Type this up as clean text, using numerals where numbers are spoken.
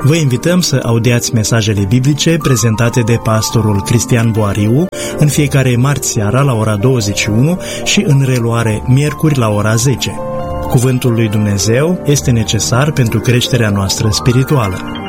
Vă invităm să audiați mesajele biblice prezentate de pastorul Cristian Boariu în fiecare marți seara la ora 21 și în reluare miercuri la ora 10. Cuvântul lui Dumnezeu este necesar pentru creșterea noastră spirituală.